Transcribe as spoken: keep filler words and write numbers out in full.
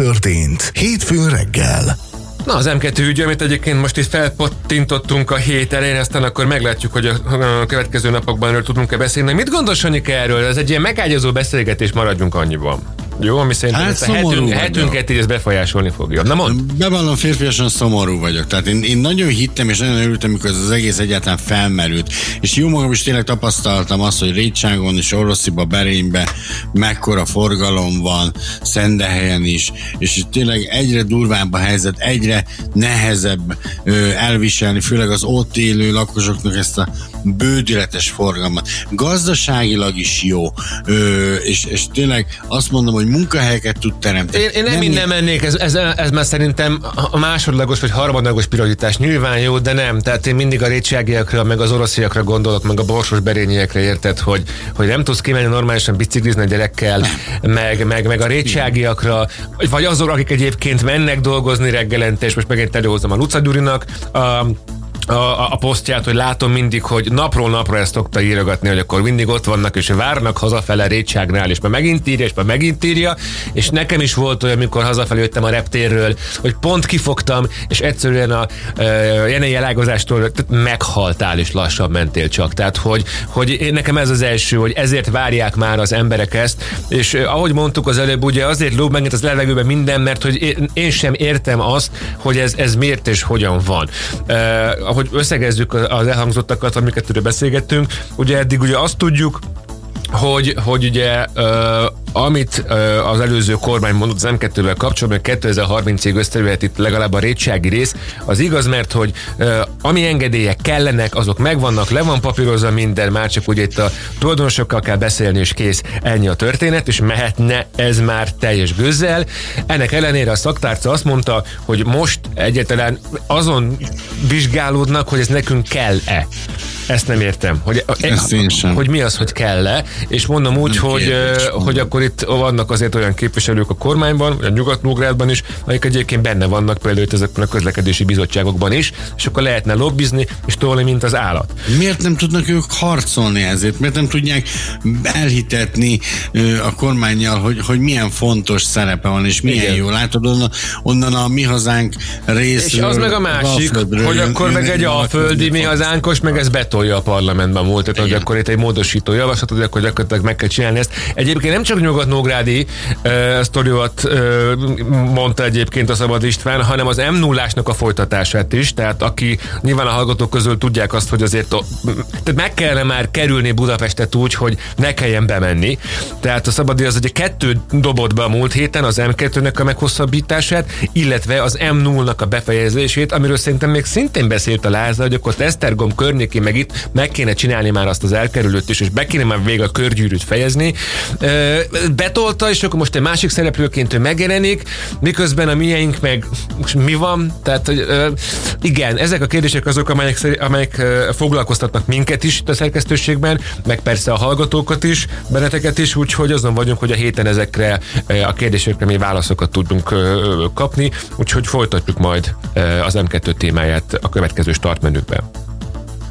történt hétfőn reggel. Na, az em kettő ügy, amit egyébként most itt felpattintottunk a hét elején, aztán akkor meglátjuk, hogy a következő napokban erről tudunk-e beszélni. Mit gondolsz, Sanyika, erről? Ez egy ilyen megágyazó beszélgetés, maradjunk annyiban. Jó, ami szerintem hát ezt a hetünk, hetünket így ezt befolyásolni fogja. Na mondd! Bevallom, férfiasan szomorú vagyok. Tehát én, én nagyon hittem és nagyon örültem, amikor ez az egész egyáltalán felmerült. És jó magam is tényleg tapasztaltam azt, hogy Récságon és Orosziba, Berénybe mekkora forgalom van, Szendehelyen is, és tényleg egyre durvább a helyzet, egyre nehezebb ö, elviselni, főleg az ott élő lakosoknak ezt a bődületes forgalmat. Gazdaságilag is jó, ö, és, és tényleg azt mondom, hogy munkahelyeket tud teremteni. Én, én nem, nem innen mennék, ez, ez, ez már szerintem a másodlagos vagy harmadlagos prioritás. Nyilván jó, de nem. Tehát én mindig a récságiakra, meg az orosziakra gondolok, meg a borsos berényiekre, érted, hogy, hogy nem tudsz kimenni normálisan biciklizni a gyerekkel, meg, meg, meg a récságiakra, vagy azok, akik egyébként mennek dolgozni reggelente, és most megint előhozom a Luca Gyurinak a A, a, a posztját, hogy látom mindig, hogy napról napra ezt szokta írogatni, hogy akkor mindig ott vannak, és várnak hazafele Récságnál, és már megint írja, és már megint írja, és nekem is volt olyan, amikor hazafelé jöttem a reptérről, hogy pont kifogtam, és egyszerűen a e, jenei elágazástól meghaltál, és lassan mentél csak. Tehát, hogy, hogy én, nekem ez az első, hogy ezért várják már az emberek ezt, és eh, ahogy mondtuk az előbb, ugye azért lóg megint az levegőben minden, mert hogy én, én sem értem azt, hogy ez, ez miért és hogyan van. E, ahogy összegezzük az elhangzottakat, amiket erről beszélgettünk, ugye eddig ugye azt tudjuk, hogy, hogy ugye uh, amit uh, az előző kormány mondott az em kettővel kapcsolatban, kétezer-harmincig összejöhet itt legalább a récsági rész, az igaz, mert hogy uh, ami engedélyek kellenek, azok megvannak, le van papírozva minden, már csak ugye itt a tulajdonosokkal kell beszélni, és kész, ennyi a történet, és mehetne ez már teljes gőzzel. Ennek ellenére a szaktárca azt mondta, hogy most egyáltalán azon vizsgálódnak, hogy ez nekünk kell-e. Ezt nem értem. Hogy, hogy mi az, hogy kell-e, és mondom úgy, hogy, hogy akkor itt vannak azért olyan képviselők a kormányban, a Nyugat-Nógrádban is, akik egyébként benne vannak például itt ezekben a közlekedési bizottságokban is, és akkor lehetne lobbizni, és tolni, mint az állat. Miért nem tudnak ők harcolni ezért? Miért nem tudják elhitetni a kormánnyal, hogy, hogy milyen fontos szerepe van, és milyen igen. Jó. Látod, onnan, onnan a Mi Hazánk részről. És az meg a másik, hogy akkor meg egy alföldi Mi Hazánkos, meg ez betolja a parlamentben múlt, tehát hogy akkor itt egy módosító javaslat, hogy akkor gyakorlatilag meg kell csinálni ezt. Egyébként nem csak Nyugat-Nógrádi uh, sztoriot uh, mondta egyébként a Szabad István, hanem az em nullásnak a folytatását is, tehát aki nyilván a hallgatók közül tudják azt, hogy azért tehát meg kellene már kerülni Budapestet úgy, hogy ne kelljen bemenni. Tehát a Szabad az ugye kettő dobott be a múlt héten, az em kettőnek a meghosszabbítását, illetve az em nullnak a befejezését, amiről szerintem még szintén beszélt a Lázár, hogy akkor Esztergom környékén meg itt meg kéne csinálni már azt az elkerülőt is, és be kéne már végig a körgyűrűt fejezni. Betolta, és akkor most egy másik szereplőként ő megjelenik, miközben a miénk meg most mi van? Tehát, igen, ezek a kérdések azok, amelyek, amelyek foglalkoztatnak minket is a szerkesztőségben, meg persze a hallgatókat is, benneteket is, úgyhogy azon vagyunk, hogy a héten ezekre a kérdésekre mi válaszokat tudunk kapni, úgyhogy folytatjuk majd az em kettő témáját a következő startmenükben.